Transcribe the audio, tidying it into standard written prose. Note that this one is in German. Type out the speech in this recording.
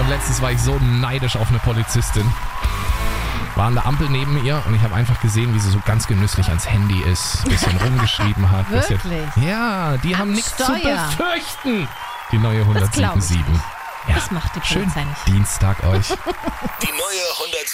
Und letztens war ich so neidisch auf eine Polizistin. War an der Ampel neben ihr und ich habe einfach gesehen, wie sie so ganz genüsslich ans Handy ist, bisschen rumgeschrieben hat. Wirklich? Ja, die haben nichts zu Steuer. befürchten. Die neue Das glaub ich 177. nicht. Ja, Das macht die schön Polizei nicht. Dienstag euch. Die neue 100